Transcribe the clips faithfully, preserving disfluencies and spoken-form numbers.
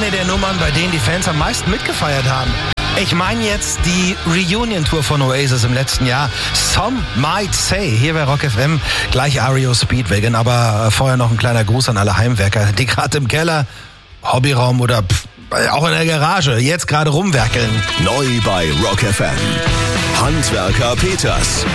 eine der Nummern, bei denen die Fans am meisten mitgefeiert haben. Ich meine jetzt die Reunion-Tour von Oasis im letzten Jahr. Some might say. Hier bei Rock F M gleich R E O Speedwagon. Aber vorher noch ein kleiner Gruß an alle Heimwerker, die gerade im Keller, Hobbyraum oder pff, auch in der Garage jetzt gerade rumwerkeln. Neu bei Rock F M. Handwerker Peters.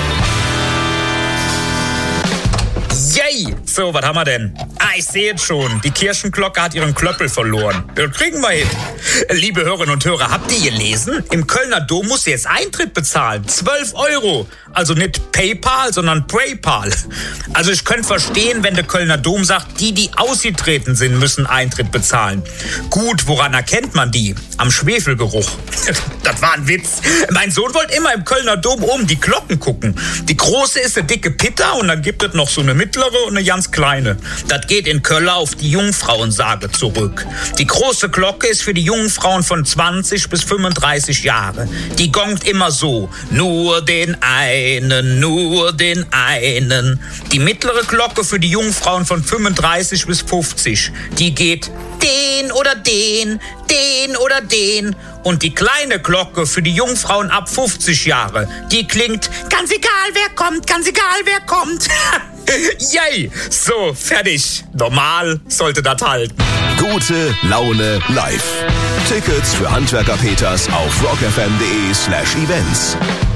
Yay! So, was haben wir denn? Ah, ich sehe es schon. Die Kirchenglocke hat ihren Klöppel verloren. Das kriegen wir hin. Liebe Hörerinnen und Hörer, habt ihr gelesen? Im Kölner Dom muss ihr jetzt Eintritt bezahlen. zwölf Euro. Also nicht PayPal, sondern PayPal. Also ich könnte verstehen, wenn der Kölner Dom sagt, die, die ausgetreten sind, müssen Eintritt bezahlen. Gut, woran erkennt man die? Am Schwefelgeruch. Das war ein Witz. Mein Sohn wollte immer im Kölner Dom oben die Glocken gucken. Die große ist eine dicke Pitta und dann gibt es noch so eine mittlere und eine ganz kleine. Das geht in Köln auf die Jungfrauensage zurück. Die große Glocke ist für die jungen Frauen von zwanzig bis fünfunddreißig Jahre. Die gongt immer so. Nur den einen, nur den einen. Die mittlere Glocke für die jungen Frauen von fünfunddreißig bis fünfzig. Die geht den oder den, den oder den. Und die kleine Glocke für die Jungfrauen ab fünfzig Jahre, die klingt, ganz egal wer kommt, ganz egal wer kommt. Yay! So, fertig. Normal sollte das halten. Gute Laune live. Tickets für Handwerker Peters auf rockfm.de slash events.